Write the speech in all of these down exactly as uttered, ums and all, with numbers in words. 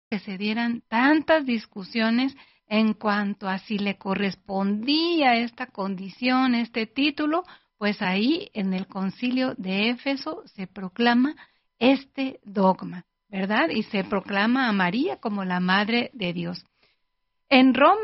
que se dieran tantas discusiones en cuanto a si le correspondía esta condición, este título, pues ahí en el concilio de Éfeso se proclama este dogma, ¿verdad? Y se proclama a María como la Madre de Dios. En Roma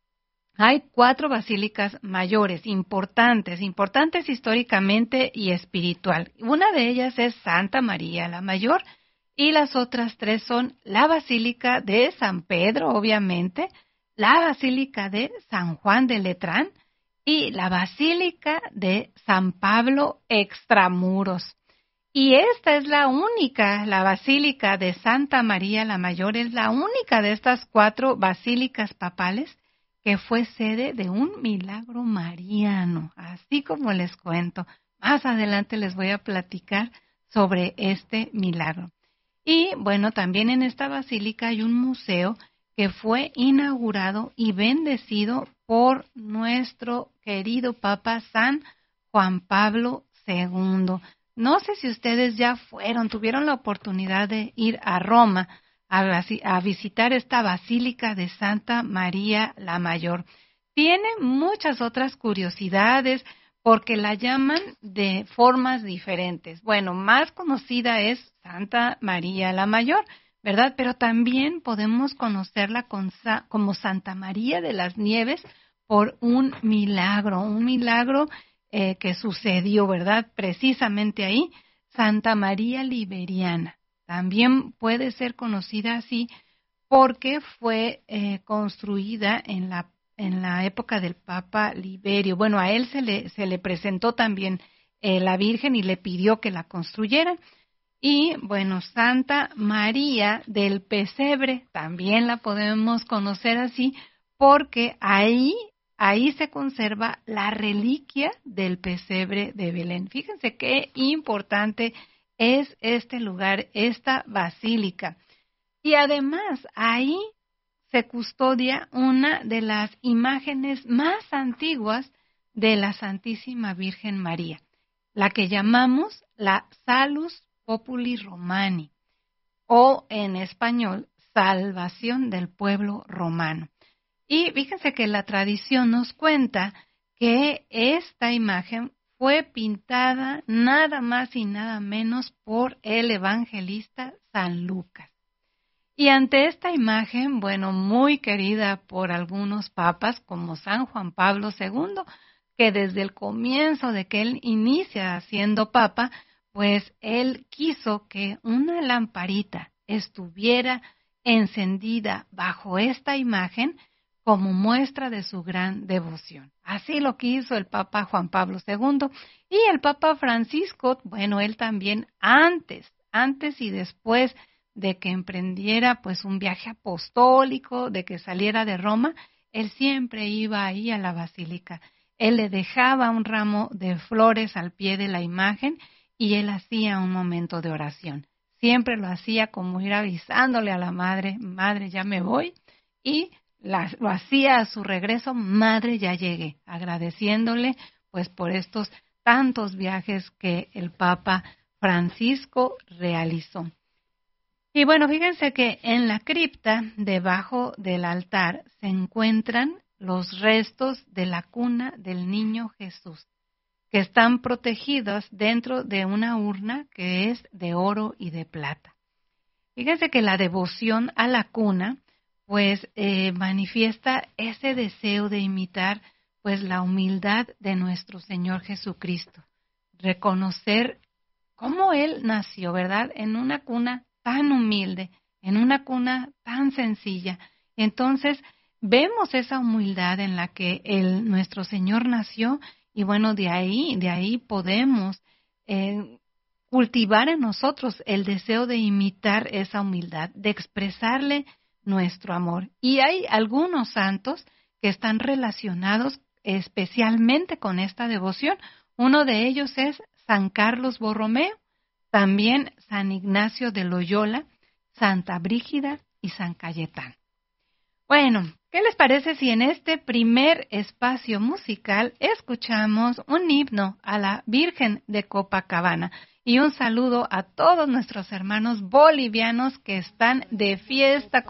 hay cuatro basílicas mayores, importantes, importantes históricamente y espiritual. Una de ellas es Santa María la Mayor y las otras tres son la Basílica de San Pedro, obviamente, la Basílica de San Juan de Letrán y la Basílica de San Pablo Extramuros. Y esta es la única, la Basílica de Santa María la Mayor es la única de estas cuatro basílicas papales que fue sede de un milagro mariano, así como les cuento. Más adelante les voy a platicar sobre este milagro. Y bueno, también en esta basílica hay un museo que fue inaugurado y bendecido por nuestro querido Papa San Juan Pablo segundo. No sé si ustedes ya fueron, tuvieron la oportunidad de ir a Roma a, a visitar esta Basílica de Santa María la Mayor. Tiene muchas otras curiosidades porque la llaman de formas diferentes. Bueno, más conocida es Santa María la Mayor, ¿verdad? Pero también podemos conocerla con, como Santa María de las Nieves por un milagro, un milagro eh, que sucedió, ¿verdad? Precisamente ahí, Santa María Liberiana. También puede ser conocida así porque fue eh, construida en la, en la época del Papa Liberio. Bueno, a él se le, se le presentó también eh, la Virgen y le pidió que la construyeran. Y bueno, Santa María del Pesebre, también la podemos conocer así, porque ahí, ahí se conserva la reliquia del pesebre de Belén. Fíjense qué importante es este lugar, esta basílica. Y además, ahí se custodia una de las imágenes más antiguas de la Santísima Virgen María, la que llamamos la Salus Populi Romani, o en español, salvación del pueblo romano. Y fíjense que la tradición nos cuenta que esta imagen fue pintada nada más y nada menos por el evangelista San Lucas. Y ante esta imagen, bueno, muy querida por algunos papas, como San Juan Pablo segundo, que desde el comienzo de que él inicia siendo papa, pues él quiso que una lamparita estuviera encendida bajo esta imagen como muestra de su gran devoción. Así lo quiso el Papa Juan Pablo segundo. Y el Papa Francisco, bueno, él también antes, antes y después de que emprendiera pues un viaje apostólico, de que saliera de Roma, él siempre iba ahí a la basílica. Él le dejaba un ramo de flores al pie de la imagen y él hacía un momento de oración. Siempre lo hacía como ir avisándole a la madre, madre, ya me voy, y la, lo hacía a su regreso, madre, ya llegué, agradeciéndole pues por estos tantos viajes que el Papa Francisco realizó. Y bueno, fíjense que en la cripta, debajo del altar, se encuentran los restos de la cuna del niño Jesús, que están protegidos dentro de una urna que es de oro y de plata. Fíjense que la devoción a la cuna, pues eh, manifiesta ese deseo de imitar, pues la humildad de nuestro Señor Jesucristo, reconocer cómo Él nació, ¿verdad?, en una cuna tan humilde, en una cuna tan sencilla. Entonces, vemos esa humildad en la que el, nuestro Señor nació. Y bueno, de ahí, de ahí podemos eh, cultivar en nosotros el deseo de imitar esa humildad, de expresarle nuestro amor. Y hay algunos santos que están relacionados especialmente con esta devoción. Uno de ellos es San Carlos Borromeo, también San Ignacio de Loyola, Santa Brígida y San Cayetano. Bueno, ¿qué les parece si en este primer espacio musical escuchamos un himno a la Virgen de Copacabana? Y un saludo a todos nuestros hermanos bolivianos que están de fiesta